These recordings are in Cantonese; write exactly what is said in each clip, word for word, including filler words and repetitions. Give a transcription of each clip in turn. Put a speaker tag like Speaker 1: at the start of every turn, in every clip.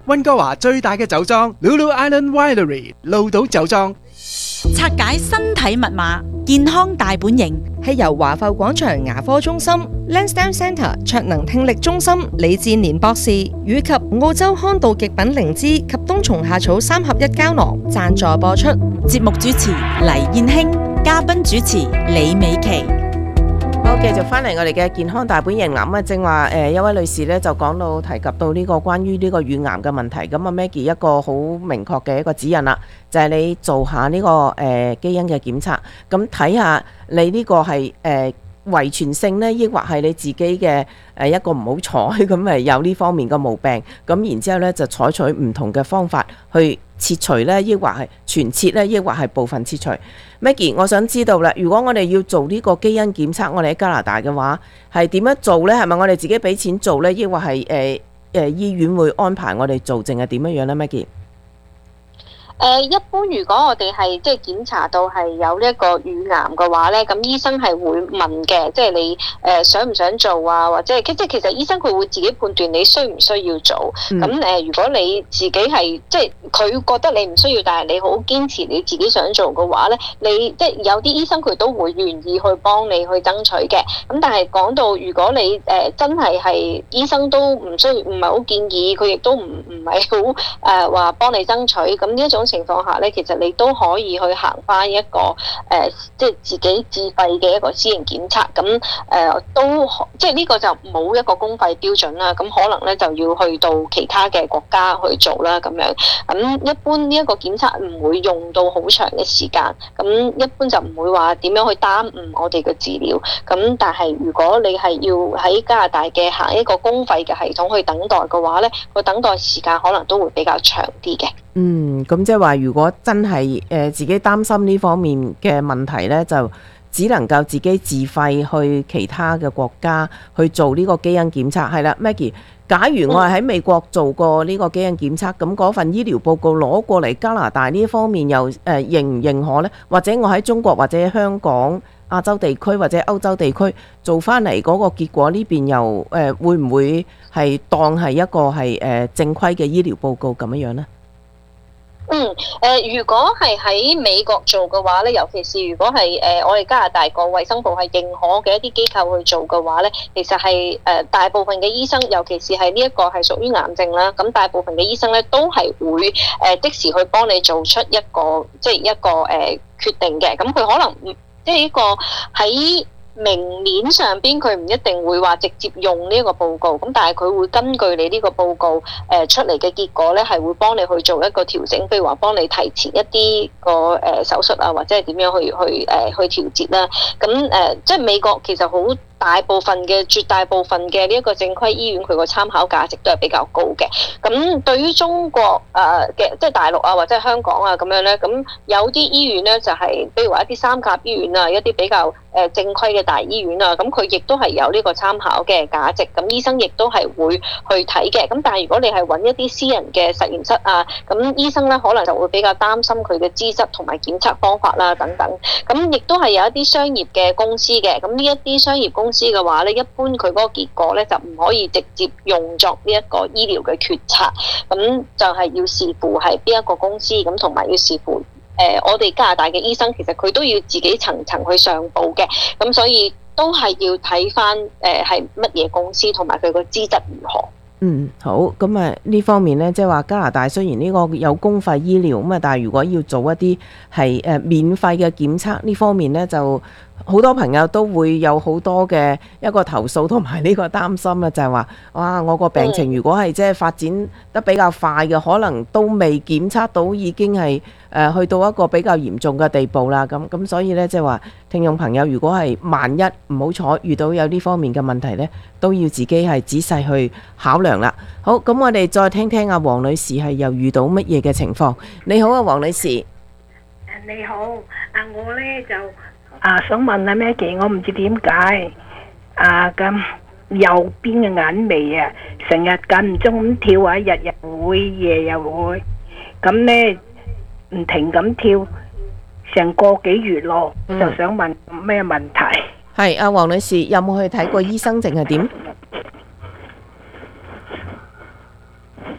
Speaker 1: 溫哥華最大嘅酒莊 Lulu Island Winery 鹿島酒莊。
Speaker 2: 拆解身體密碼，健康大本營
Speaker 3: 係由華埠廣場牙科中心、Lansdowne Centre 卓能聽力中心李志年博士以及澳洲康道極品靈芝及冬蟲夏草三合一膠囊贊助播出。
Speaker 2: 節目主持黎燕卿，嘉賓主持李美琪。
Speaker 4: 好，繼續翻嚟我哋嘅健康大本營啦。咁啊，正話誒，一位女士咧就講到提及到呢個關於呢個乳癌嘅問題。咁啊，Maggie 一個好明確嘅一個指引啦，就係你做下呢個誒基因嘅檢測，咁睇下你呢個係誒遺傳性呢，抑或係你自己嘅誒一個唔好彩咁誒有呢方面嘅毛病。咁然之後咧就採取唔同嘅方法去切除咧，抑或係全切咧，抑或係部分切除。Maggie， 我想知道啦，如果我哋要做呢個基因檢測，我哋喺加拿大嘅話，係點樣做呢？係咪我哋自己俾錢做呢？抑或係誒誒醫院會安排我哋做，定係點樣樣呢？Maggie？
Speaker 5: 誒、呃、一般如果我哋係即係檢查到係有呢一個乳癌嘅話咧，咁醫生係會問嘅，即係你誒、呃、想唔想做啊？或者係即係其實醫生佢會自己判斷你需唔需要做。咁誒、嗯呃，如果你自己係即係佢覺得你唔需要，但係你好堅持你自己想做嘅話咧，你即係有啲醫生佢都會願意去幫你去爭取嘅。咁但係講到如果你誒、呃、真係係醫生都唔需要，唔係好建議，佢亦都唔唔係好誒話幫你爭取。咁呢一種情況下咧，其實你都可以去行翻一個誒、呃，即係自己自費嘅一個私營檢測。咁誒、呃、都即係呢個就冇一個公費標準啦。咁可能咧就要去到其他嘅國家去做啦，咁樣。咁一般呢一個檢測唔會用到好長嘅時間。咁一般就唔會話點樣去耽誤我哋嘅治療。咁但係如果你係要喺加拿大嘅行一個公費嘅系統去等待嘅話咧，個等待時間可能都會比較長啲嘅。
Speaker 4: 嗯，咁即係話，如果真係誒、呃、自己擔心呢方面嘅問題呢，就只能夠自己自費去其他嘅國家去做呢個基因檢測。係啦，Maggie，假如我係喺美國做過呢個基因檢測，咁嗰份醫療報告攞過嚟加拿大呢方面又誒、呃、認唔認可呢？或者我喺中國或者香港、亞洲地區或者歐洲地區做翻嚟嗰個結果呢邊又誒、呃、會唔會係當係一個係誒、呃、正規嘅醫療報告咁樣樣呢？
Speaker 5: 嗯，誒、呃，如果係喺美國做嘅話咧，尤其是如果係誒、呃、我哋加拿大個衛生部係認可嘅一啲機構去做嘅話咧，其實係誒、呃、大部分嘅醫生，尤其是係呢一個係屬於癌症啦，咁大部分嘅醫生咧都係會誒、呃、即時去幫你做出一個即係一個誒、呃、決定嘅，咁佢可能唔即係呢個喺明面上邊佢唔一定會話直接用呢一個報告，咁但係佢會根據你呢個報告誒、呃、出嚟嘅結果咧，係會幫你去做一個調整，譬如話幫你提前一啲個誒、呃、手術啊，或者係點樣去去誒、呃、去調節啦。咁誒、呃、即係美國其實好大部分嘅絕大部分嘅呢一個正規醫院，佢個參考價值都係比較高嘅。咁對於中國誒嘅、呃、即係大陸啊或者係香港啊咁樣咧，咁有啲醫院咧就係、是、譬如話一啲三甲醫院啊，一啲比較誒正規嘅大醫院啊，咁佢亦都係有呢個參考嘅價值。咁醫生亦都係會去睇嘅。咁但係如果你係揾一啲私人嘅實驗室啊，咁醫生咧可能就會比較擔心佢嘅資質同埋檢測方法啦等等。咁亦都係有一啲商業嘅公司嘅。咁呢一啲商業公司公司嘅話咧，一般佢嗰個結果咧就唔可以直接用作呢一個醫療嘅決策，咁就係要視乎係邊一個公司，咁同埋要視乎誒、呃、我哋加拿大嘅醫生，其實佢都要自己層層去上報嘅，咁所以都係要睇翻誒係乜嘢公司同埋佢個資質如何。
Speaker 4: 嗯，好，咁啊呢方面呢，即係話加拿大雖然呢個有公費醫療咁啊，但係如果要做一啲係誒免費嘅檢測呢方面呢，就好多朋友都會有好多嘅一個投訴同埋呢個擔心啊，就係話哇，我個病情如果係即係發展得比較快嘅，可能都未檢測到已經係誒去到一個比較嚴重嘅地步啦。咁咁所以呢，即係話聽眾朋友，如果係萬一唔好彩遇到有呢方面嘅問題呢，都要自己係仔細去考量啦。好，咁我哋再聽聽阿黃女士係又遇到乜嘢嘅情況。你好啊，黃女士。
Speaker 6: 你好，啊我呢就啊想問下Maggie，我唔知點解啊咁右邊嘅眼眉啊，成日間唔中咁跳啊，日日會，夜又會，咁呢唔停咁跳，成個幾月咯，嗯、就想問咩問題？
Speaker 4: 係阿黃女士，有冇去睇過醫生定係點？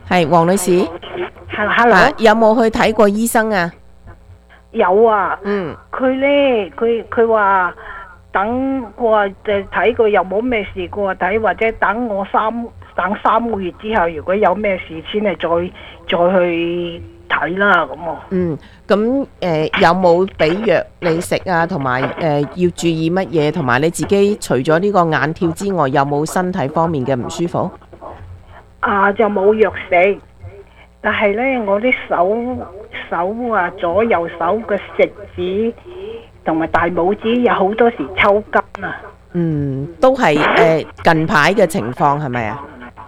Speaker 4: 係黃女士，
Speaker 6: Hello，
Speaker 4: 啊有冇去睇過醫生啊？
Speaker 6: 有啊，
Speaker 4: 嗯，
Speaker 6: 佢咧，佢佢話等我話就睇佢又冇咩事，佢話睇或者等我三等三個月之後，如果有咩事先係再再去睇啦咁啊。
Speaker 4: 嗯，咁誒、呃、有冇俾藥你食啊？同埋誒要注意乜嘢？同埋你自己除咗呢個眼跳之外，有冇身體方面嘅唔舒服？
Speaker 6: 啊，就冇藥食，但係咧我啲手手啊，左右手嘅食指同埋大拇指有好多時抽筋啊。
Speaker 4: 嗯，都係誒、呃、近排嘅情況係咪啊？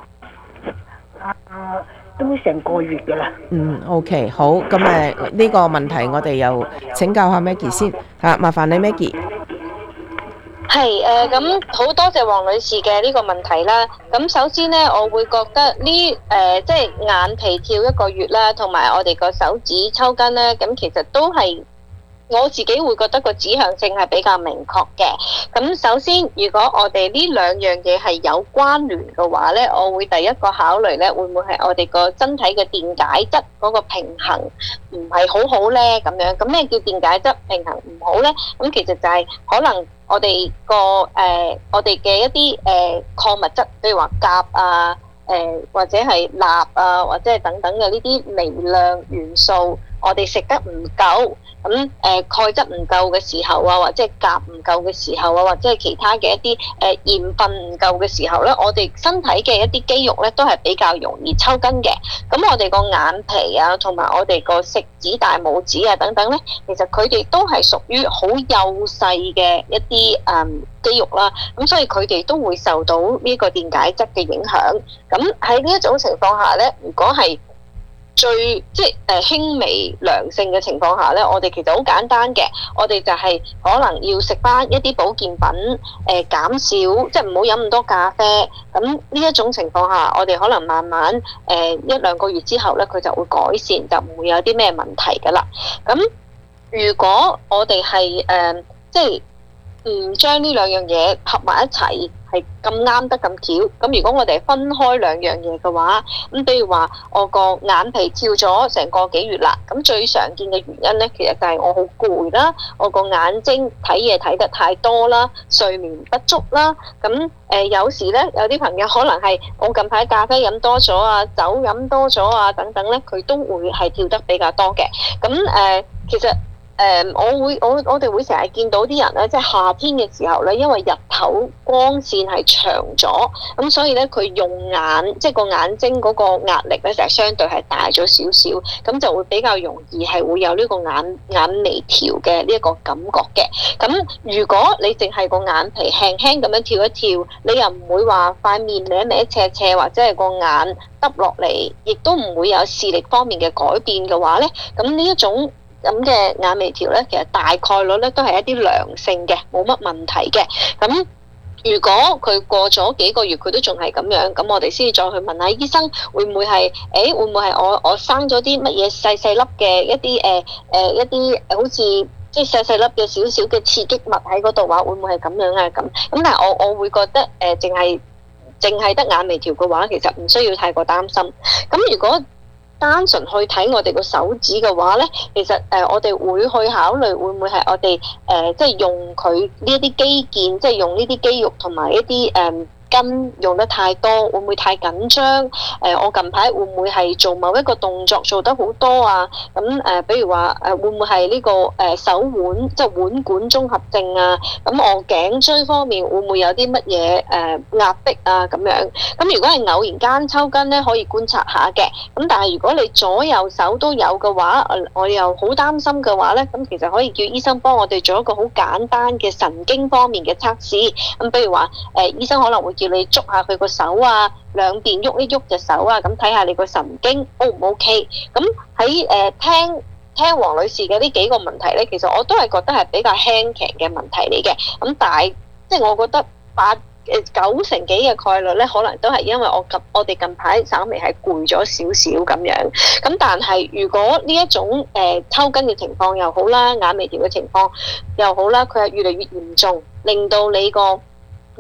Speaker 6: 啊，都成個月噶啦。
Speaker 4: 嗯，OK，好，咁誒呢個問題我哋又請教下 Maggie 先嚇，麻煩你 Maggie。
Speaker 5: 係誒，咁好多謝黃女士嘅呢個問題啦。咁首先呢，我會覺得呢誒，即係眼皮跳一個月啦，同埋我哋個手指抽筋呢，咁其實都係我自己會覺得個指向性係比較明確嘅。咁首先，如果我哋呢兩樣嘢係有關聯嘅話呢，我會第一個考慮呢，會唔會係我哋個身體嘅電解質嗰個平衡唔係好好呢？咁樣，咁咩叫電解質平衡唔好呢？咁其實就係可能我哋個誒我哋嘅一啲誒礦物質，譬如話鉀啊，誒或者係鈉啊，或者係等等嘅呢啲微量元素，我哋食得唔夠。咁誒、呃、鈣質唔夠嘅時候啊，或者係鉀唔夠嘅時候啊，或者係其他嘅一啲誒鹽分唔夠嘅時候咧，我哋身體嘅一啲肌肉咧都係比較容易抽筋嘅。咁我哋個眼皮啊，同埋我哋個食指、大拇指啊等等咧，其實佢哋都係屬於好幼細嘅一啲誒、嗯、肌肉啦。咁所以佢哋都會受到呢個電解質嘅影響。咁喺呢一種情況下咧，如果係最即係誒輕微良性嘅情況下咧，我哋其實好簡單嘅，我哋就係可能要食翻一啲保健品，誒、呃、減少即係唔好飲咁多咖啡。咁呢一種情況下，我哋可能慢慢誒、呃、一兩個月之後咧，佢就會改善，就唔會有啲咩問題噶啦。咁如果我哋係誒即係唔將呢兩樣嘢合埋一齊，係咁啱得咁巧。咁如果我哋分開兩樣嘢嘅話，咁比如話我個眼皮跳咗成個幾月啦，咁最常見嘅原因呢，其實就係我好攰啦，我個眼睛睇嘢睇得太多啦，睡眠不足啦。咁誒、呃、有時呢，有啲朋友可能係我近排咖啡飲多咗啊，酒飲多咗啊等等呢，佢都會係跳得比較多嘅。咁誒、呃、其實。誒、嗯，我會我我哋會成日見到啲人咧，即係夏天嘅時候咧，因為日頭光線係長咗，咁所以咧佢用眼即係個眼睛嗰個壓力咧，就係相對係大咗少少，咁就會比較容易係會有呢個眼眼眉跳嘅呢一個感覺嘅。咁如果你淨係個眼皮輕輕咁樣跳一跳，你又唔會話塊面歪歪斜斜，或者係個眼耷落嚟，亦都唔會有視力方面嘅改變嘅話咧，咁呢一種咁嘅眼眉跳咧，其實大概率咧都係一啲良性嘅，冇乜問題嘅。咁如果佢過咗幾個月佢都仲係咁樣，咁我哋先至再去問下醫生，會唔會係誒會唔會係我我生咗啲乜嘢細細粒嘅一啲誒誒一啲好似即係細細粒嘅少少嘅刺激物喺嗰度話，會唔會係咁樣啊？咁咁但係我我會覺得誒淨係淨係得眼眉跳嘅話，其實唔需要太過擔心。咁如果單純去睇我哋個手指嘅話咧，其實誒、呃、我哋會去考慮會唔會係我哋誒、呃、即係用佢呢一啲肌腱，即係用呢啲肌肉同埋一啲誒。呃筋用得太多，會唔會太緊張？誒、呃，我近排會唔會係做某一個動作做得好多啊？咁誒、呃，比如話誒、呃，會唔會係呢、這個誒、呃、手腕即係腕管綜合症啊？咁我頸椎方面會唔會有啲乜嘢誒壓迫啊？咁樣咁如果係偶然間抽筋咧，可以觀察下嘅。咁但係如果你左右手都有嘅話，我又好擔心嘅話咧，咁其實可以叫醫生幫我哋做一個好簡單嘅神經方面嘅測試。咁比如話誒、呃，醫生可能會叫你捉下佢個手啊，兩邊喐一喐隻手啊，咁睇下你個神經 O 唔 OK？咁喺誒聽聽黃女士嘅呢幾個問題咧，其實我都係覺得係比較輕強嘅問題嚟嘅。咁但係即係我覺得八誒九成幾嘅概率咧，可能都係因為我近我哋近排稍微係攰咗少少咁樣。咁但係如果呢一種誒、呃、抽筋嘅情況又好啦，眼眉跳嘅情況又好啦，佢係越嚟越嚴重，令到你個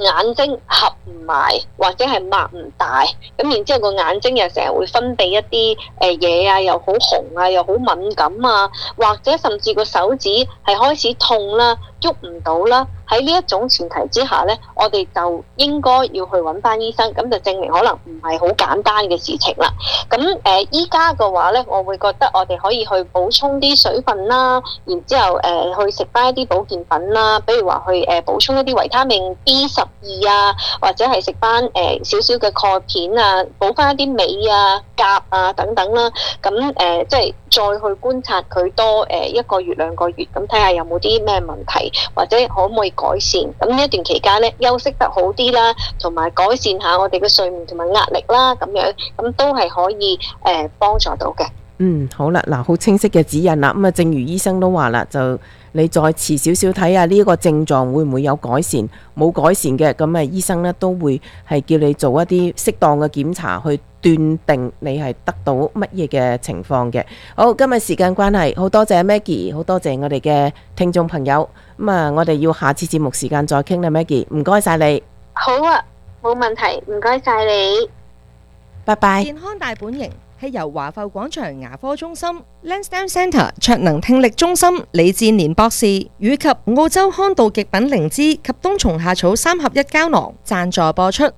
Speaker 5: 眼睛合唔埋或者係擘唔大，咁然之後個眼睛又成日會分泌一啲誒嘢啊，又好紅啊，又好敏感啊，或者甚至個手指係開始痛啦，喐唔到啦。喺呢一種前提之下呢，我哋就應該要去揾翻醫生，咁就證明可能唔係好簡單嘅事情啦。咁誒依家嘅話呢，我會覺得我哋可以去補充啲水分啦，然之後誒、呃、去食翻一啲保健品啦，比如話去誒、呃、補充一啲維他命 B 十二啊，或者係食翻誒少少嘅鈣片啊，補翻一啲鎂啊、鉀啊等等啦。咁誒、呃、即係再去觀察佢多誒、呃、一個月兩個月，咁睇下有冇啲咩問題，或者可唔可以改善。咁呢一段期間咧，休息得好啲啦，同埋改善下我哋嘅睡眠同埋壓力啦，咁樣咁都係可以誒幫、呃、助到嘅。
Speaker 4: 嗯，好啦，嗱，好清晰嘅指引啦。咁啊，正如醫生都話啦，就你再遲少少睇下呢一個症狀會唔會有改善，冇改善嘅，咁啊，醫生呢都會係叫你做一啲適當嘅檢查，去斷定你係得到乜嘢嘅情況嘅。好，今日時間關係，好多謝 Maggie， 好多謝我哋嘅聽眾朋友。咁啊，我哋要下次節目時間再傾啦 ，Maggie， 唔該晒你。
Speaker 5: 好啊，冇問題，唔該晒你，
Speaker 4: 拜拜。
Speaker 3: 健康大本營係由華埠廣場牙科中心、Lansdowne Centre 卓能聽力中心李志年博士以及澳洲康道極品靈芝及冬蟲夏草三合一膠囊贊助播出。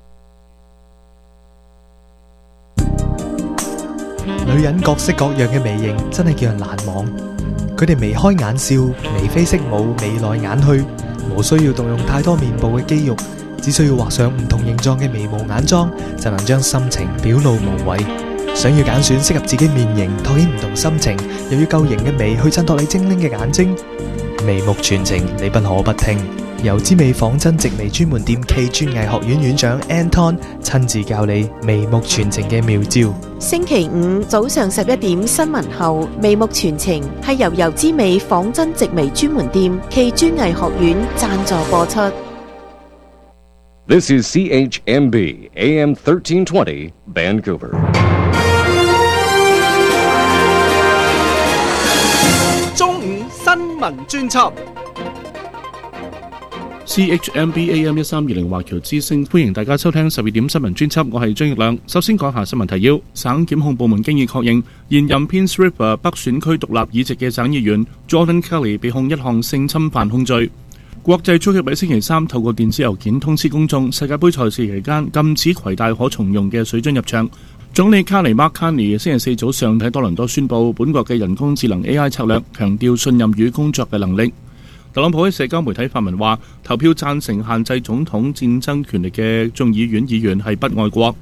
Speaker 7: 女人各式各樣嘅眉形真係叫人難忘，佢哋眉開眼笑、眉飛色舞、眉來眼去，無需要動用太多面部嘅肌肉，只需要畫上唔同形狀嘅眉毛眼妝，就能將心情表露無遺。想要揀選適合自己面型，托起唔同心情，又要夠型嘅眉去襯托你精靈嘅眼睛，眉目傳情，你不可不聽。由之美仿真直眉專門店暨專藝學院院長 Anton 親自教你眉目傳情嘅妙招。
Speaker 8: 星期五早上十一點新聞後，眉目傳情係由由之美仿真直眉專門店暨專藝學院贊助播出。
Speaker 9: This is C H M B A M thirteen twenty Vancouver。
Speaker 1: 中午新聞專輯。
Speaker 10: C H M B A M 一三二零華僑之聲，歡迎大家收聽十二點新聞專輯，我係張奕亮。首先講下新聞提要。省檢控部門經已確認，現任 Prince Ripper 北選區獨立議席嘅省議員 Jordan Kelly 被控一項性侵犯控罪。國際足協喺星期三透過電子郵件通知公眾，世界盃賽事期間禁止攜帶可重用嘅水樽入場。總理卡尼麥卡尼星期四早上喺多倫多宣布，本國嘅人工智能 A I 策略強調信任與工作嘅能力。特朗普喺社交媒體發文話，投票贊成限制總統戰爭權力嘅眾議院議員係不愛國。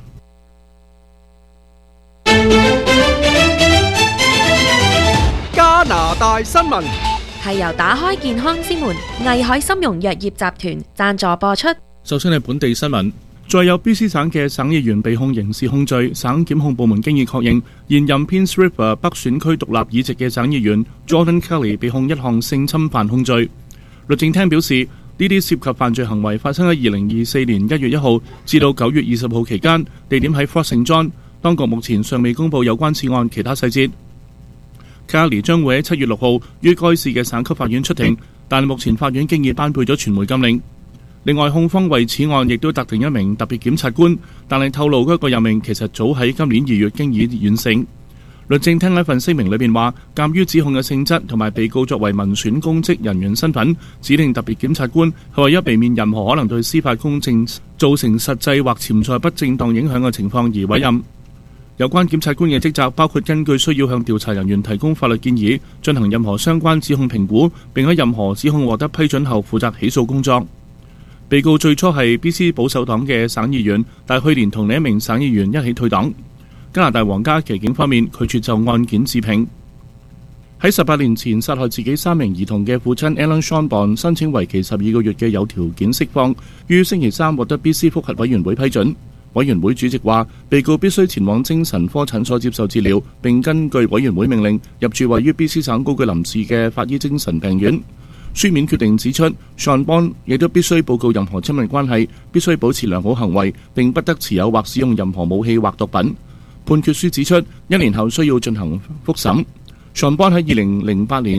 Speaker 1: 加拿大新聞
Speaker 11: 係由打開健康之門藝海參茸藥業集團贊助播出。
Speaker 10: 首先係本地新聞。再有 B C 省嘅省議員被控刑事控罪，省檢控部門經已確認，現任 Prince Ripper 北選區獨立議席嘅省議員 Jordan Kelly 被控一項性侵犯控罪。律政廳表示，呢啲涉及犯罪行為發生喺二零二四年一月一號至到九月二十號期間，地點喺 Fort Saint John。當局目前尚未公布有關此案其他細節。Kelly 將會喺七月六號於該市嘅省級法院出庭，但目前法院經已頒布咗傳媒禁令。另外，控方為此案亦都特定一名特別檢察官，但係透露嗰個任命其實早喺今年二月經已完成。律政廳喺份聲明裏邊話，鑑於指控嘅性質同埋被告作為民選公職人員身份，指定特別檢察官係為咗避免任何可能對司法公正造成實際或潛在不正當影響嘅情況而委任。有關檢察官嘅職責包括根據需要向調查人員提供法律建議，進行任何相關指控評估，並喺任何指控獲得批准後負責起訴工作。被告最初係 B C 保守黨嘅省議員，但去年同另一名省議員一起退黨。加拿大皇家騎警方面拒絕就案件置評。喺十八年前殺害自己三名兒童嘅父親 Alan Sean 申請為期十二個月嘅有條件釋放，於星期三獲得 B C 覆核委員會批准。委員會主席話，被告必須前往精神科診所接受治療，並根據委員會命令入住位於 B C 省高居林市嘅法醫精神病院。書面決定指出 Sean Bond 亦都必須報告任何親密關係，必須保持良好行為，並不得持有或使用任何武器或毒品。判決書指出，一年後需要進行複審。Sean Bond 喺二零零八年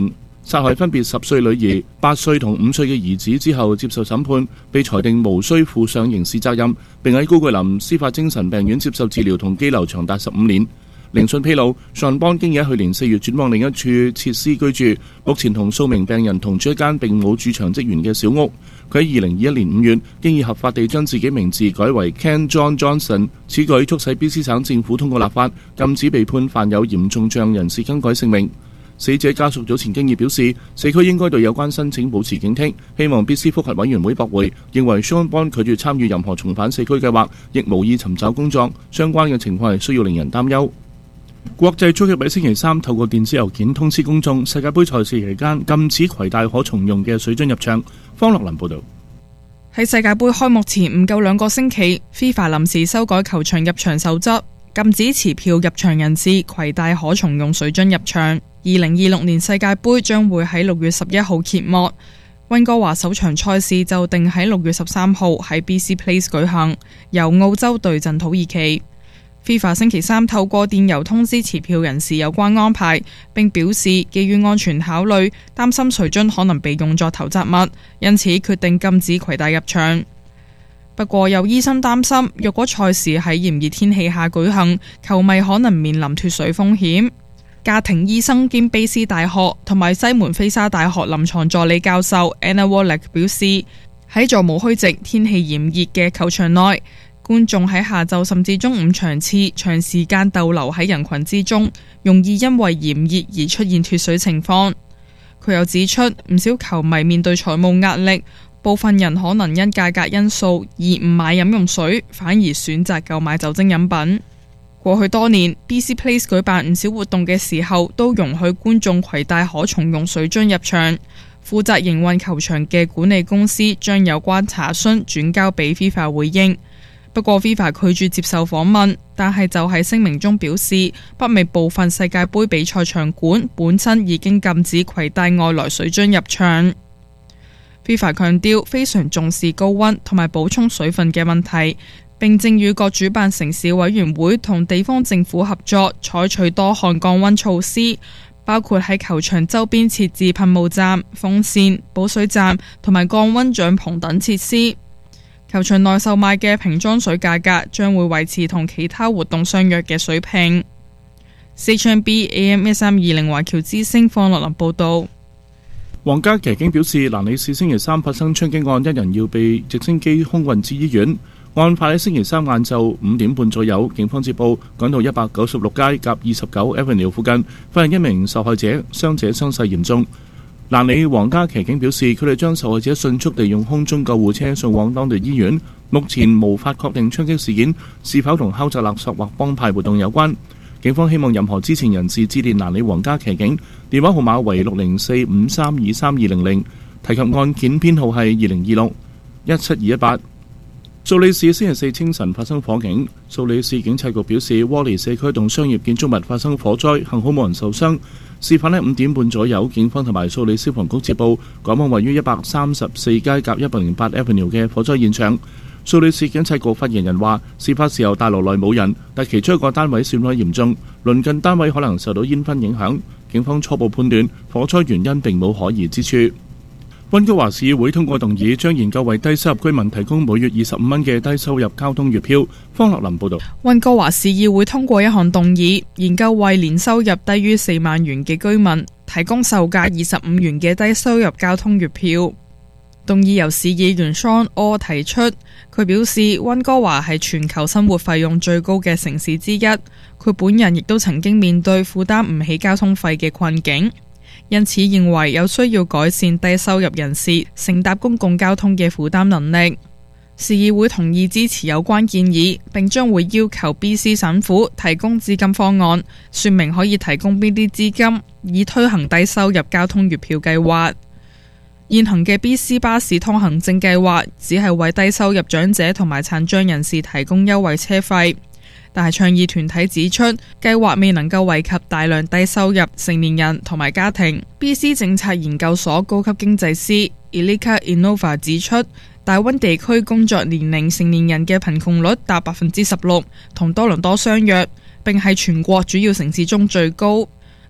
Speaker 10: 殺害分別十歲女兒、八歲同五歲嘅兒子之後接受審判，被裁定無需負上刑事責任，並喺高桂林司法精神病院接受治療同羈留長達十五年。聆訊披露，尚邦經已喺去年四月轉往另一處設施居住，目前同數名病人同住一間並冇駐場職員嘅小屋。佢喺二零二一年五月經已合法地將自己名字改為 Ken John Johnson， 此舉促使 B C 省政府通過立法，禁止被判犯有嚴重罪行人士更改姓名。死者家屬早前經已表示，社區應該對有關申請保持警惕，希望 B C 覆核委員會駁回，認為尚邦拒絕參與任何重返社區計劃，亦無意尋找工作，相關嘅情況係需要令人擔憂。國際足協喺星期三透過電子郵件通知公眾，世界盃賽事期間禁止攜帶可重用嘅水樽入場。方樂林報導。
Speaker 12: 喺世界盃開幕前唔夠兩個星期 ，FIFA 臨時修改球場入場守則，禁止持票入場人士攜帶可重用水樽入場。二零二六年世界盃將會喺六月十一號揭幕，溫哥華首場賽事就定喺六月十三號喺 B C Place 舉行，由澳洲對陣土耳其。FIFA 星期三透過電郵通知持票人士有關安排，並表示基於安全考慮，擔心水樽可能被用作投擲物，因此決定禁止攜帶入場。不過有醫生擔心，若果賽事喺炎熱天氣下舉行，球迷可能面臨脫水風險。家庭醫生兼卑斯大學同埋西門菲沙大學臨床助理教授 Anna Wallach 表示，喺座無虛席、天氣炎熱嘅球場內，觀眾喺下晝甚至中午場次長時間逗留喺人群之中，容易因為炎熱而出現脫水情況。佢又指出，唔少球迷面對財務壓力，部分人可能因價格因素而唔買飲用水，反而選擇購買酒精飲品。過去多年 B C Place 舉辦唔少活動嘅時候，都容許觀眾攜帶可重用水樽入場。負責營運球場嘅管理公司將有關查詢轉交俾 FIFA 回應。不過 FIFA 拒絕接受訪問，但係就喺聲明中表示，北美部分世界盃比賽場館本身已經禁止攜帶外來水樽入場。FIFA 強調非常重視高溫同埋補充水分嘅問題，並正與各主辦城市委員會同地方政府合作，採取多項降溫措施，包括喺球場周邊設置噴霧站、風扇、補水站同埋降溫帳篷等設施。球場內售賣嘅瓶裝水價格將會維持同其他活動相若嘅水平。C H M B A M 一三二零華僑之聲方樂林報道。
Speaker 10: 皇家騎警表示，蘭里市星期三發生槍擊案，一人要被直升機空運至醫院。案發喺星期三晏晝五點半左右，警方接報趕到一百九十六街夾二十九 Avenue 附近，發現一名受害者，傷者傷勢嚴重。蘭里皇家騎警表示，佢哋將受害者迅速地用空中救護車送往當地醫院。目前無法確定槍擊事件是否同敲詐勒索或幫派活動有關。警方希望任何知情人士致電蘭里皇家騎警，電話號碼為六零四五三二三二零零，提及案件編號係二零二六一七二一八。素里市星期四清晨發生火警，素里市警察局表示，窩利社區同商業建築物發生火災，幸好冇人受傷。事發喺五點半左右，警方同埋素里消防局接報，趕往位於一百三十四街夾一百零八 Avenue 嘅火災現場。素里市警察局發言人話，事發時候大樓內冇人，但其中一個單位損毀嚴重，鄰近單位可能受到煙燻影響。警方初步判斷，火災原因並冇可疑之處。溫哥華市議會通過動議，將研究為低收入居民提供每月二十五蚊嘅低收入交通月票。方樂林報道。
Speaker 12: 溫哥華市議會通過一項動議，研究為年收入低於四萬元嘅居民提供售價二十五元嘅低收入交通月票。動議由市議員 Sean Orr 提出，佢表示溫哥華係全球生活費用最高嘅城市之一，佢本人亦都曾經面對負擔唔起交通費嘅困境。因此認為有需要改善低收入人士乘搭公共交通嘅負擔能力。市議會同意支持有關建議，並將會要求 B C 省府提供資金方案，說明可以提供邊啲資金，以推行低收入交通月票計劃。現行嘅 B C 巴士通行證計劃只係為低收入長者同埋殘障人士提供優惠車費。但係倡議團體指出，計劃未能夠惠及大量低收入成年人同埋家庭。B C 政策研究所高級經濟師 Elika Innova 指出，大溫地區工作年齡成年人嘅貧窮率達百分之十六，同多倫多相若，並係全國主要城市中最高。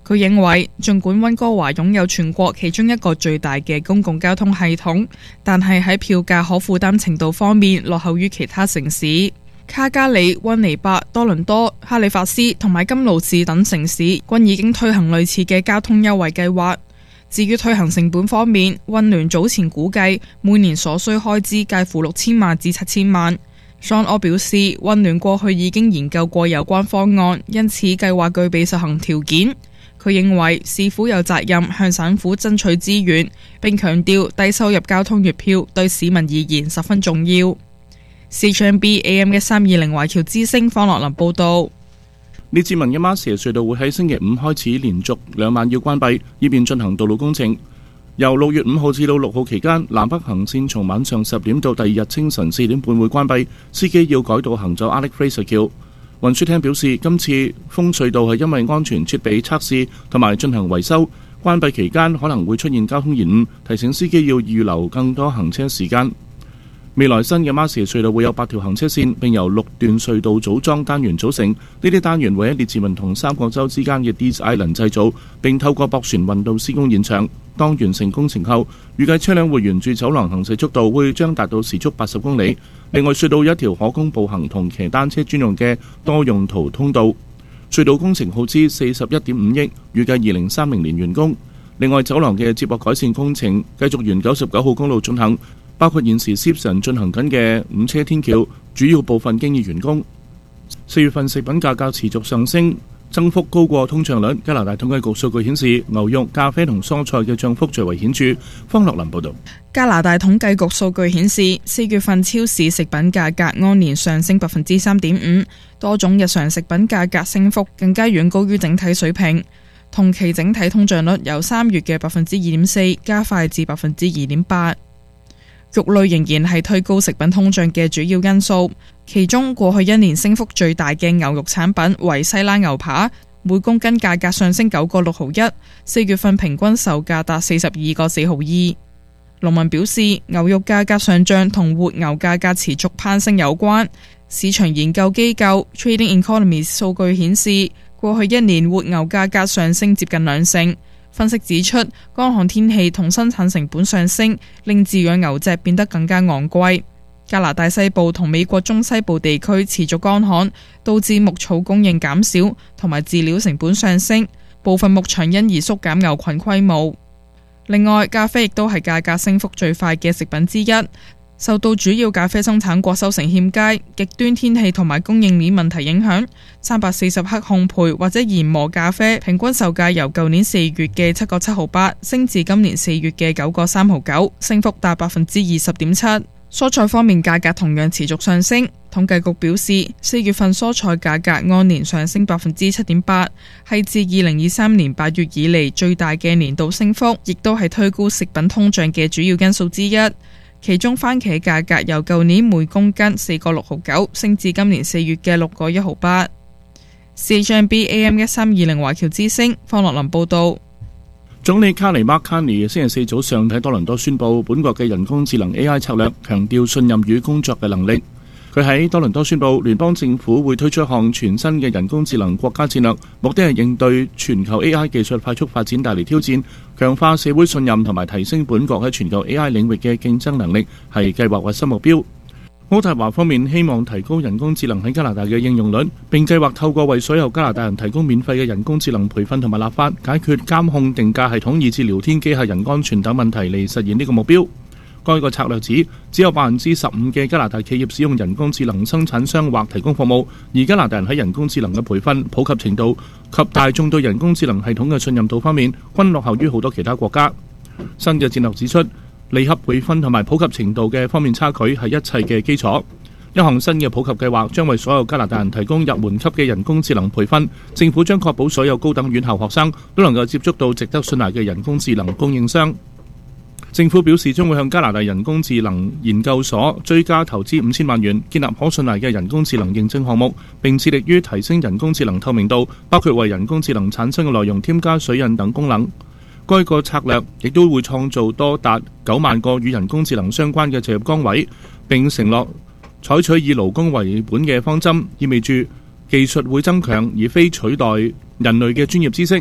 Speaker 12: 佢認為，儘管溫哥華擁有全國其中一個最大嘅公共交通系統，但係喺票價可負擔程度方面落後於其他城市。卡加里、溫尼伯、多倫多、哈利法斯同埋金勞士等城市均已經推行類似嘅交通優惠計劃。至於推行成本方面，溫聯早前估計每年所需開支介乎六千萬至七千萬。John O 表示，溫聯過去已經研究過有關方案，因此計劃具備實行條件。佢認為市府有責任向省府爭取資源，並強調低收入交通月票對市民而言十分重要。C H M B A M 一三二零華僑之聲方樂林報道。
Speaker 10: 列治文嘅馬蛇隧道會喺星期五開始連續兩晚要關閉，以便進行道路工程。由六月五號至到六號期間，南北行線從晚上十點到第二日清晨四點半會關閉，司機要改道行走 Alex Fraser 橋。運輸廳表示，今次封隧道係因為安全設備測試同埋進行維修，關閉期間可能會出現交通延誤，提醒司機要預留更多行車時間。未來新嘅馬士隧道會有八條行車線，並由六段隧道組裝單元組成。呢啲單元會喺列治文同三角洲之間嘅 Dease Island 製造，並透過駁船運到施工現場。當完成工程後，預計車輛會沿住走廊行駛速度會將達到時速八十公里。另外，隧道有一條可供步行同騎單車專用嘅多用途通道。隧道工程耗資四十一點五億，預計二零三零年完工。另外，走廊嘅接駁改善工程繼續沿九十九號公路進行，包括現時 Simpson 進行緊嘅五車天橋，主要部分經已完工。四月份食品價格持續上升，增幅高過通脹率。加拿大統計局數據顯示，牛肉、咖啡同蔬菜嘅漲幅最為顯著。方樂林報導。
Speaker 12: 加拿大統計局數據顯示，四月份超市食品價格按年上升百分之三點五，多種日常食品價格升幅更加遠高於整體水平。同期整體通脹率由三月嘅百分之二點四加快至百分之二點八。肉類仍然係推高食品通脹嘅主要因素，其中過去一年升幅最大嘅牛肉產品為西拉牛扒，每公斤價格上升九個六毫一，四月份平均售價達四十二個四毫二。農民表示，牛肉價格上漲同活牛價格持續攀升有關。市場研究機構 Trading Economies 數據顯示，過去一年活牛價格上升接近兩成。分析指出，乾旱天氣同生產成本上升，令飼養牛隻變得更加昂貴。加拿大西部同美國中西部地區持續乾旱，導致牧草供應減少，同埋飼料成本上升，部分牧場因而縮減牛群規模。另外，咖啡亦都係價格升幅最快嘅食品之一。受到主要咖啡生產國收成欠佳、極端天氣同埋供應鏈問題影響，三百四十克烘焙或者研磨咖啡平均售價由舊年四月嘅七個七毫八升至今年四月嘅九個三毫九，升幅達百分之二十點七。蔬菜方面價格同樣持續上升，統計局表示，四月份蔬菜價格按年上升百分之七點八，係自二零二三年八月以嚟最大嘅年度升幅，亦都係推高食品通脹嘅主要因素之一。其中番茄價格由舊年每公斤四個六毫九升至今年四月嘅六個一毫八。C H M B A M 一三二零華僑之聲方樂林報道。
Speaker 10: 總理卡尼麥卡尼星期四早上喺多倫多宣布，本國嘅人工智能 A I 策略強調信任與工作嘅能力。佢喺多倫多宣布，聯邦政府會推出一項全新嘅人工智能國家戰略，目的係應對全球 A I 技術快速發展帶嚟挑戰，強化社會信任同埋提升本國喺全球 A I 領域嘅競爭能力，係計劃核心目標。渥太華方面希望提高人工智能喺加拿大嘅應用率，並計劃透過為所有加拿大人提供免費嘅人工智能培訓同埋立法，解決監控定價系統以至聊天機械人安全等問題嚟實現呢個目標。該個策略指，只有百分之十五嘅加拿大企業使用人工智能生產商或提供服務，而加拿大人喺人工智能嘅培訓、普及程度及大眾對人工智能系統嘅信任度方面，均落後於好多其他國家。新嘅戰略指出，離合培訓同埋普及程度嘅方面差距係一切嘅基礎。一項新嘅普及計劃將為所有加拿大人提供入門級嘅人工智能培訓，政府將確保所有高等院校學生都能夠接觸到值得信賴嘅人工智能供應商。政府表示將會向加拿大人工智能研究所追加投資五千萬元，建立可信賴嘅人工智能認證項目，並致力於提升人工智能透明度，包括為人工智能產生嘅內容添加水印等功能。該個策略亦都會創造多達九萬個與人工智能相關嘅就業崗位，並承諾採取以勞工為本嘅方針，意味住技術會增強而非取代人類嘅專業知識，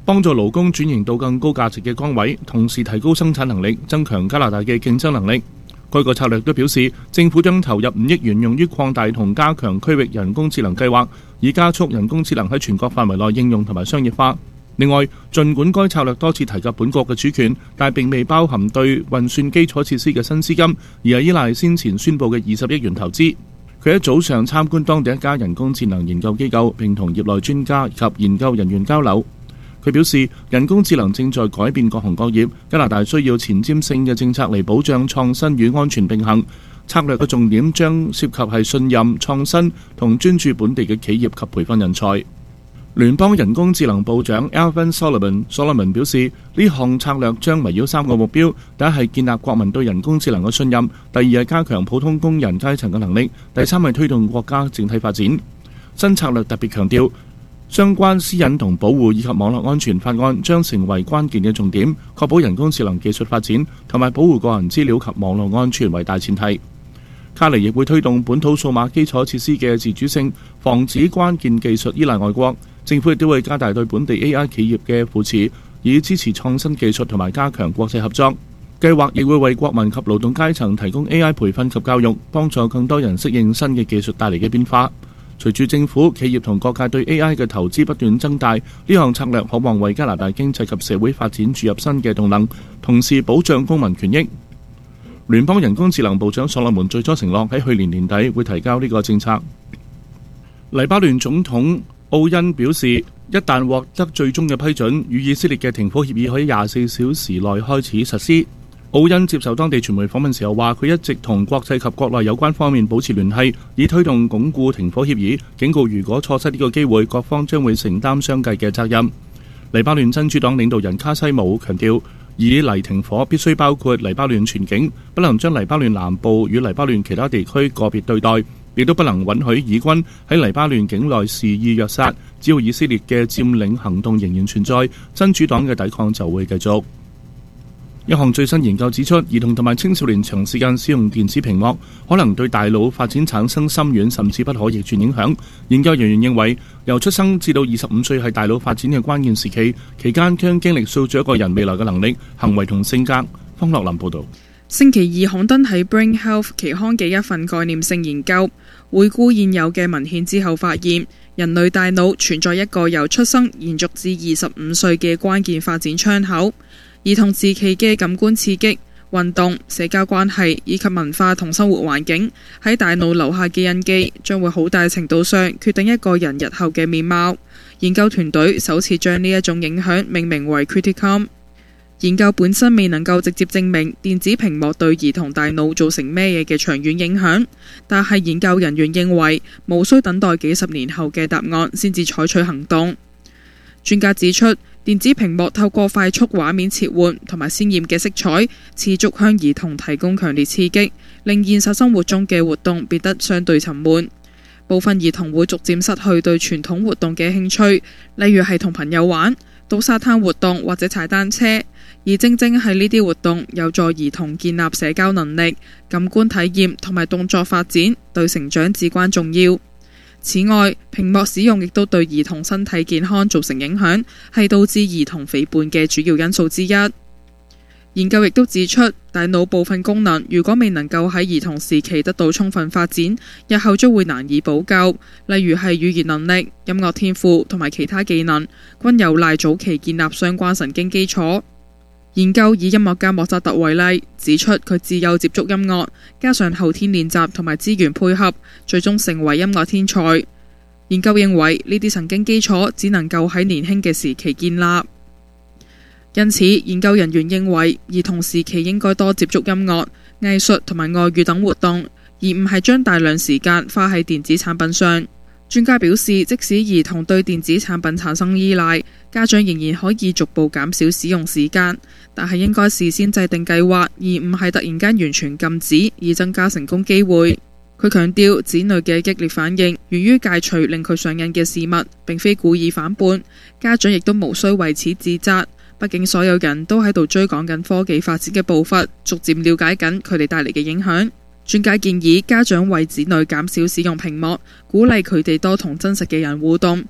Speaker 10: 幫助勞工轉型到更高價值嘅崗位，同時提高生產能力，增強加拿大嘅競爭能力。該個策略都表示，政府將投入五億元用於擴大同加強區域人工智能計劃，以加速人工智能喺全國範圍內應用同埋商業化。另外，儘管該策略多次提及本國嘅主權，但並未包含對運算基礎設施嘅新資金，而係依賴先前宣佈嘅二十億元投資。佢喺早上參觀當地一家人工智能研究機構，並同業內專家及研究人員交流。佢表示，人工智能正在改變各行各業，加拿大需要前瞻性嘅政策嚟保障創新與安全並行。策略嘅重點將涉及係信任、創新同專注本地嘅企業及培訓人才。聯邦人工智能部長 Alvin Sullivan Solomon 表示，呢項策略將圍繞三個目標：第一係建立國民對人工智能嘅信任；第二係加強普通工人階層嘅能力；第三係推動國家整體發展。新策略特別強調，相關私隱同保護以及網絡安全法案將成為關鍵嘅重點，確保人工智能技術發展同埋保護個人資料及網絡安全為大前提。卡尼亦會推動本土數碼基礎設施嘅自主性，防止關鍵技術依賴外國。政府亦都會加大對本地 A I 企業嘅扶持，以支持創新技術同埋加強國際合作。計劃亦會為國民及勞動階層提供 A I 培訓及教育，幫助更多人適應新嘅技術帶嚟嘅變化。隨住政府、企業同各界對 A I 嘅投資不斷增大，呢項策略可望為加拿大經濟及社會發展注入新嘅動能，同時保障公民權益。聯邦人工智能部長所羅門最初承諾喺去年年底會提交呢個政策。黎巴嫩總統奧恩表示，一旦獲得最終嘅批准，與以色列嘅停火協議可以廿四小時內開始實施。奧恩接受當地傳媒訪問時候話，佢一直同國際及國內有關方面保持聯繫，以推動鞏固停火協議，警告如果錯失呢個機會，各方將會承擔相繼嘅責任。黎巴嫩真主黨領導人卡西姆強調，以黎停火必須包括黎巴嫩全境，不能將黎巴嫩南部與黎巴嫩其他地區個別對待，亦都不能允許以軍喺黎巴嫩境內肆意虐殺。只要以色列嘅佔領行動仍然存在，真主黨嘅抵抗就會繼續。一項最新研究指出，兒童同埋青少年長時間使用電子屏幕，可能對大腦發展產生深遠甚至不可逆轉影響。研究人員認為，由出生至到二十五歲係大腦發展嘅關鍵時期，期間將經歷塑造一個人未來嘅能力、行為同性格。方樂林報導。
Speaker 12: 星期二刊登喺 Brain Health 期刊嘅一份概念性研究，回顧現有嘅文獻之後發現，人類大腦存在一個由出生延續至二十五歲嘅關鍵發展窗口。兒童時期嘅感官刺激、運動、社交關係以及文化同生活環境喺大腦留下嘅印記，將會好大程度上決定一個人日後嘅面貌。研究團隊首次將呢一種影響命名為 Criticum。研究本身未能夠直接證明電子屏幕對兒童大腦造成咩嘢嘅長遠影響，但係研究人員認為無需等待幾十年後嘅答案先至採取行動。專家指出，電子屏幕透過快速畫面切換同埋鮮豔嘅色彩，持續向兒童提供強烈刺激，令現實生活中嘅活動變得相對沉悶。部分兒童會逐漸失去對傳統活動嘅興趣，例如係同朋友玩、到沙灘活動或者踩單車。而正正係呢啲活動有助兒童建立社交能力、感官體驗同埋動作發展，對成長至關重要。此外，屏幕使用亦都對兒童身體健康造成影響，係導致兒童肥胖嘅主要因素之一。研究亦都指出，大腦部分功能如果未能夠喺兒童時期得到充分發展，日後將會難以補救，例如係語言能力、音樂天賦同埋其他技能，均有賴早期建立相關神經基礎。研究以音樂家莫扎特為例，指出佢自幼接觸音樂，加上後天練習同埋資源配合，最終成為音樂天才。研究認為呢啲神經基礎只能夠喺年輕嘅時期建立，因此研究人員認為兒童時期應該多接觸音樂、藝術同埋外語等活動，而唔係將大量時間花喺電子產品上。專家表示，即使兒童對電子產品產生依賴，家長仍然可以逐步減少使用時間，但係應該事先制定計劃，而唔係突然間完全禁止，以增加成功機會。佢強調，子女嘅激烈反應源於戒除令佢上癮嘅事物，並非故意反叛。家長亦都無需為此自責，畢竟所有人都喺度追趕緊科技發展嘅步伐，逐漸了解緊佢哋帶嚟嘅影響。專家建議家長為子女減少使用屏幕，鼓勵佢哋多同真實嘅人互動，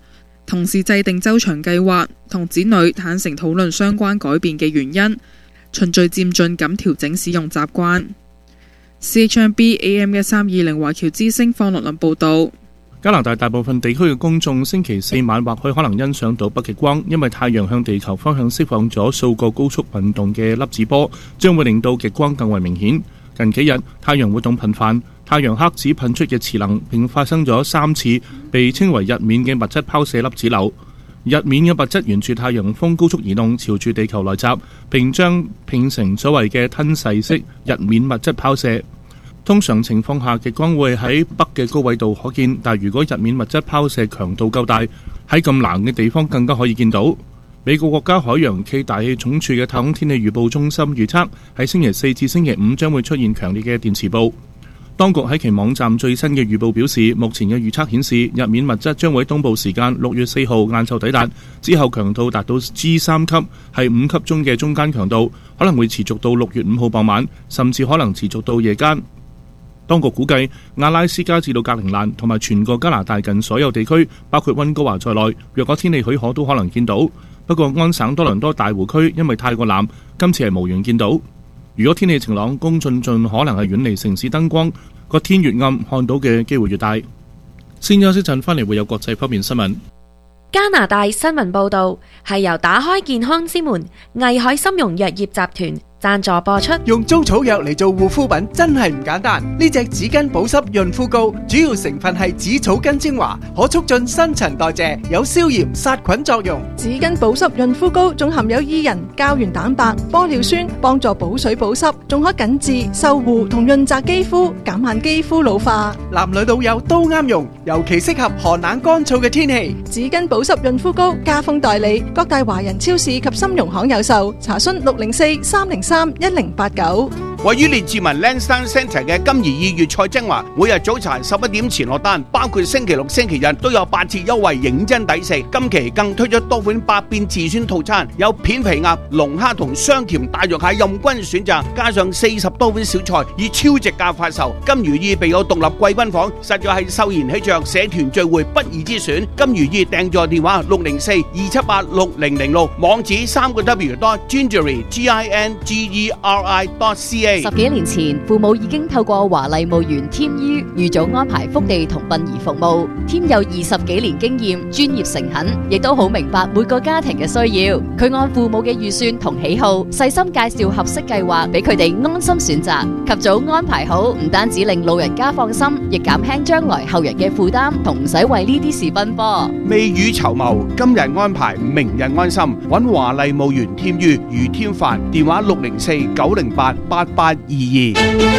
Speaker 12: 同時制定周詳計劃，同子女坦誠討論相關改變嘅原因，循序漸進咁調整使用習慣。C H M B A M 一三二零華僑之聲方樂林報導。
Speaker 10: 加拿大大部分地區嘅公眾星期四晚或許可能欣賞到北極光，因為太陽向地球方向釋放咗數個高速運動嘅粒子波，將會令到極光更為明顯。近幾日太陽活動頻繁，太陽黑子噴出嘅磁能並發生咗三次被稱為日冕嘅物質拋射粒子流。日冕嘅物質沿住太陽風高速移動，朝住地球來襲，並將拼成所謂嘅吞噬式日冕物質拋射。通常情況下，極光會喺北嘅高緯度可見，但如果日冕物質拋射強度夠大，喺咁冷嘅地方更加可以見到。美國國家海洋暨大氣總署嘅太空天氣預報中心預測，喺星期四至星期五將會出現強烈嘅電磁暴。當局喺其網站最新嘅預報表示，目前嘅預測顯示，日冕物質將會喺東部時間六月四號晏晝抵達，之後強度達到 G 三級，係五級中嘅中間強度，可能會持續到六月五號傍晚，甚至可能持續到夜間。當局估計，阿拉斯加至到格陵蘭同埋全個加拿大近所有地區，包括溫哥華在內，若果天氣許可都可能見到。不過安省多倫多大湖區因為太過藍，今次係無緣見到。如果天氣晴朗，公眾盡可能係遠離城市燈光，個天越暗，看到嘅機會越大。先休息陣，翻嚟會有國際方面新聞。
Speaker 11: 加拿大新聞報導係由打開健康之門藝海參茸藥業集團贊助播出。
Speaker 1: 用中草藥嚟做護膚品真係唔簡單。呢隻紙巾保濕潤膚膏主要成分係紫草根精華，可促進新陳代謝，有消炎殺菌作用。
Speaker 13: 紙巾保濕潤膚膏仲含有伊人、膠原蛋白、玻尿酸，幫助補水保濕，仲可緊緻、修護同潤澤肌膚，減慢肌膚老化。
Speaker 1: 男女老幼都啱用，尤其適合寒冷乾燥嘅天氣。
Speaker 13: 紙巾保濕潤膚膏加封代理，各大華人超市及參茸行有售。查詢六零四三零三一零八九。
Speaker 14: 位於列治文 Lansdowne Centre 嘅金怡二月菜精華，每日早晨十一點前落單，包括星期六、星期日都有八折優惠，認真抵食。今期更推出多款百變自選套餐，有片皮鴨、龍蝦同雙甜大肉蟹任君選擇，加上四十多款小菜，以超值價發售。金如意備有獨立貴賓房，實在係秀賢喜鵲社團聚會不二之選。金如意訂座電話六零四二七八六零零六，網址三個 W dot gingery G I N G E R I dot C A。
Speaker 15: 十幾年前，父母已經透過華麗墓園添於預早安排福地同殯儀服務。添有二十幾年經驗，專業誠懇，亦都好明白每個家庭嘅需要。佢按父母嘅預算同喜好，細心介紹合適計劃俾佢哋安心選擇。及早安排好，唔單止令老人家放心，亦減輕將來後人嘅負擔，同唔使為呢啲事奔波。
Speaker 14: 未雨綢繆，今日安排，明日安心。揾華麗墓園添於余添凡，電話六零四九零八八八二二。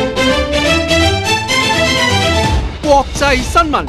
Speaker 1: 國際新聞。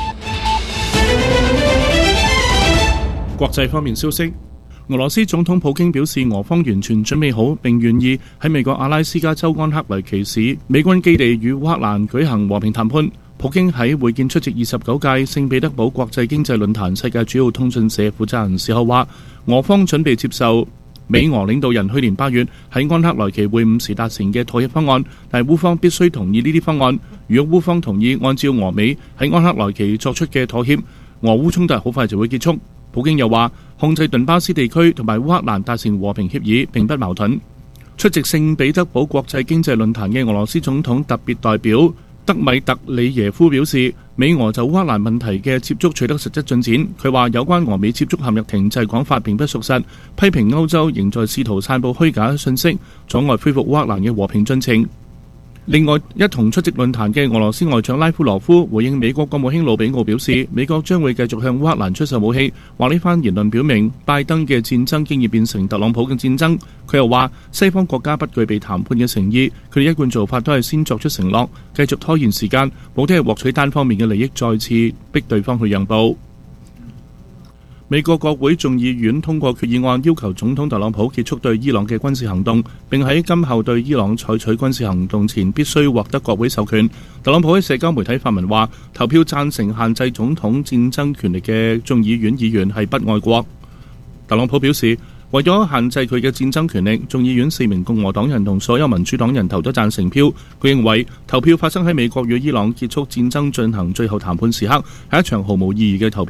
Speaker 10: 國際方面消息，俄羅斯總統普京表示，俄方完全準備好並願意喺美國阿拉斯加州安克雷奇市美軍基地與烏克蘭舉行和平談判。普京喺會見出席二十九屆聖彼得堡國際經濟論壇世界主要通訊社負責人時候話，俄方準備接受美俄領導人去年八月喺安克萊奇會晤時達成嘅妥協方案，但係烏方必須同意呢啲方案。如果烏方同意按照俄美喺安克萊奇作出嘅妥協，俄烏衝突好快就會結束。普京又話，控制頓巴斯地區同埋烏克蘭達成和平協議並不矛盾。出席聖彼得堡國際經濟論壇嘅俄羅斯總統特別代表德米特里耶夫表示，美俄就烏克蘭問題嘅接觸取得實質進展。佢話有關俄美接觸陷入停滯講法並不屬實，批評歐洲仍在試圖散佈虛假信息，阻礙恢復烏克蘭嘅和平進程。另外，一同出席論壇嘅俄羅斯外長拉夫羅夫回應美國國務卿魯比奧表示，美國將會繼續向烏克蘭出售武器，話呢番言論表明拜登嘅戰爭經已變成特朗普嘅戰爭。佢又話西方國家不具備談判嘅誠意，佢哋一貫做法都係先作出承諾，繼續拖延時間，目的係獲取單方面嘅利益，再次逼對方去讓步。美國國會眾議院通過決議案，要求總統特朗普結束對伊朗嘅軍事行動，並喺今後對伊朗採取軍事行動前必須獲得國會授權。特朗普喺社交媒體發文話，投票贊成限制總統戰爭權力嘅眾議院議員係不愛國。特朗普表示，為咗限制佢嘅戰爭權力，眾議院四名共和黨人同所有民主黨人投咗贊成票。佢認為投票發生喺美國與伊朗結束戰爭進行最後談判時刻，係一場毫無意義嘅投票。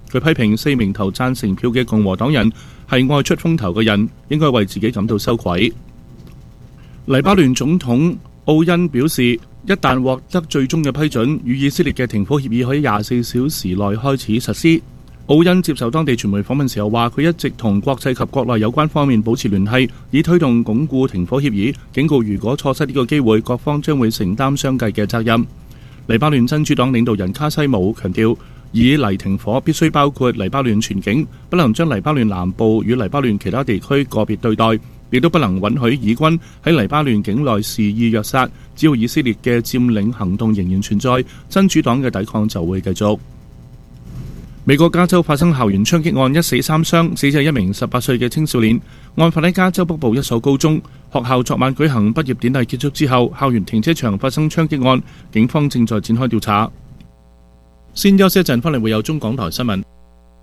Speaker 10: 佢批評四名投贊成票嘅共和黨人係愛出風頭嘅人，應該為自己感到羞愧。黎巴嫩總統奧恩表示，一旦獲得最終嘅批准，與以色列嘅停火協議可以廿四小時內開始實施。奧恩接受當地傳媒訪問時候話，佢一直同國際及國內有關方面保持聯繫，以推動鞏固停火協議，警告如果錯失呢個機會，各方將會承擔相繼嘅責任。黎巴嫩真主黨領導人卡西姆強調，以黎停火必須包括黎巴嫩全境，不能將黎巴嫩南部與黎巴嫩其他地區個別對待，亦都不能允許以軍喺黎巴嫩境內肆意虐殺。只要以色列嘅佔領行動仍然存在，真主黨嘅抵抗就會繼續。美國加州發生校園槍擊案，一死三傷，死者一名十八歲嘅青少年。案發喺加州北部一所高中，學校昨晚舉行畢業典禮結束之後，校園停車場發生槍擊案，警方正在展開調查。先休息一陣，翻嚟會有中港台新聞。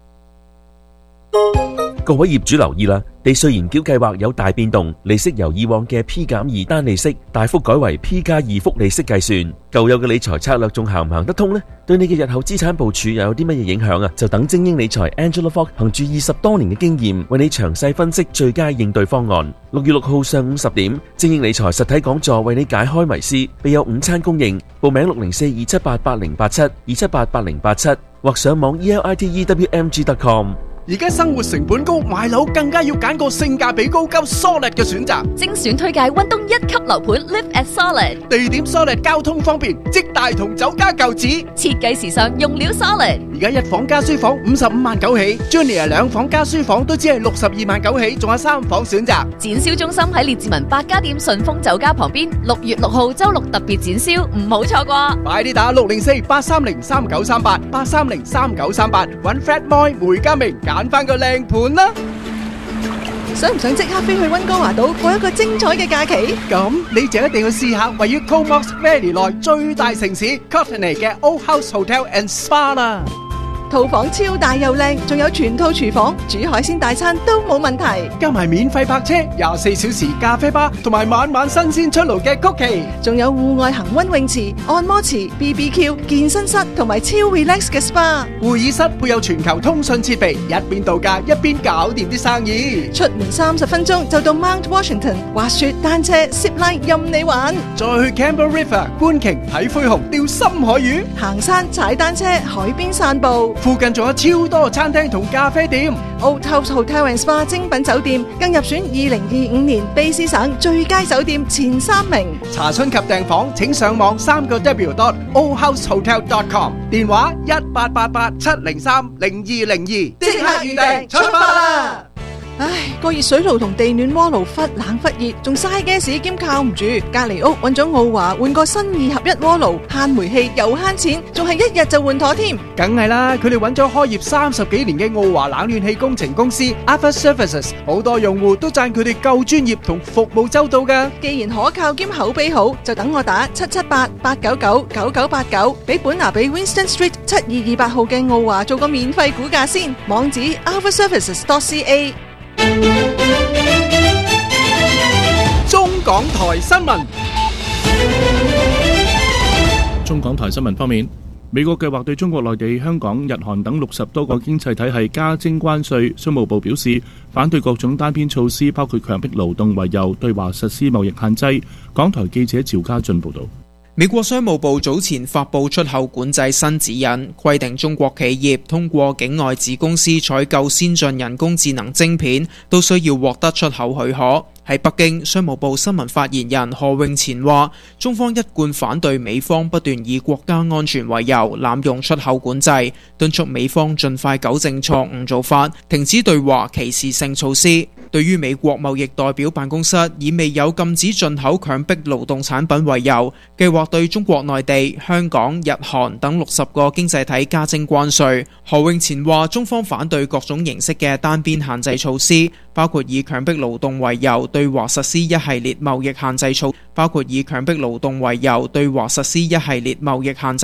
Speaker 16: 各位業主留意啦，地稅延繳計劃有大變動，利息由以往嘅 P 減二單利息大幅改為 P 加二複利息計算。舊有嘅理財策略仲行唔行得通呢？對你嘅日後資產部署又有啲乜嘢影響啊？就等精英理財 Angela Fogg 憑住二十多年嘅經驗，為你詳細分析最佳應對方案。六月六號上午十點，精英理財實體講座為你解開迷思，備有午餐供應。報名六零四二七八八零八七二七八八零八七或上網 e l i t e w m g dot com。
Speaker 1: 而家生活成本高，買樓更加要揀個性價比高、夠 solid 嘅選擇。
Speaker 15: 精選推介溫東一級樓盤 Live at Solid，
Speaker 1: 地點 solid， 交通方便，即大同酒家舊址，
Speaker 15: 設計時尚，用料 solid。
Speaker 1: 而家一房加書房五十五萬九起 ，Junior 兩房加書房都只係六十二萬九起，仲有三房選擇。
Speaker 15: 展銷中心喺列治文百家店順豐酒家旁邊，六月六號周六特別展銷，唔好錯過。
Speaker 1: 快啲打六零四八三零三九三八八三零三九三八，揾 Fred Moy 梅家明揀翻個靚盤啦！
Speaker 13: 想唔想即刻飛去溫哥華島過一個精彩嘅假期？
Speaker 1: 咁你就一定要試下位於 Comox Valley 內最大城市 Courtenay 嘅 Old House Hotel and Spa 啦。
Speaker 13: 套房超大又靚，仲有全套廚房，煮海鮮大餐都冇問題。
Speaker 1: 加埋免費泊車、廿四小時咖啡吧，同埋晚晚新鮮出爐嘅曲奇，
Speaker 13: 仲有戶外恒溫泳池、按摩池、B B Q、健身室同埋超 relax 嘅 S P A。
Speaker 1: 會議室配有全球通訊設備，一邊度假一邊搞掂啲生意。
Speaker 13: 出門三十分鐘就到 Mount Washington， 滑雪、單車、zip line 任你玩。
Speaker 1: 再去 Campbell River 觀鯨睇灰熊、釣深海魚，
Speaker 13: 行山、踩單車、海邊散步。
Speaker 1: 附近仲有超多餐廳同咖啡店。
Speaker 13: Old House Hotel and Spa 精品酒店更入選二零二五年卑詩省最佳酒店前三名。
Speaker 1: 查詢及訂房請上網三個 w dot old house hotel dot com， 電話一八八八七零三零二零二，即刻預訂出發啦！
Speaker 13: 唉，個熱水爐同地暖鍋爐忽冷忽熱，仲嘥 gas 兼靠唔住。隔籬屋揾咗奧華換個新二合一鍋爐，慳煤氣又慳錢，仲係一日就換妥添。
Speaker 1: 梗係啦，佢哋揾咗開業三十幾年嘅奧華冷暖氣工程公司 Alpha Services， 好多用戶都讚佢哋夠專業同服務周到㗎。
Speaker 13: 既然可靠兼口碑好，就等我打七七八八九九九九八九，俾本拿比 Winston Street 七二二八號嘅奧華做個免費估價先。網址 alpha services dot c a。
Speaker 1: 中港台新聞。
Speaker 10: 中港台新聞方面，美國計劃對中國內地、香港、日韓等六十多個經濟體系加徵關稅。商務部表示反對各種單邊措施，包括強迫勞動為由對華實施貿易限制。港台記者趙家俊報道。
Speaker 17: 美國商務部早前發布出口管制新指引，規定中國企業通過境外子公司採購先進人工智能晶片，都需要獲得出口許可。喺北京，商務部新聞發言人何永前話，中方一貫反對美方不斷以國家安全為由濫用出口管制，敦促美方盡快糾正錯誤做法，停止對華歧視性措施。對於美國貿易代表辦公室以未有禁止進口強迫勞動產品為由，計劃對中國內地、香港、日韓等六十個經濟體加徵關稅。何永前話，中方反對各種形式嘅單邊限制措施，包括以強迫勞動為由對華實施一系列貿易限制措，包括以強迫勞動為由對華實施一系列貿易限制。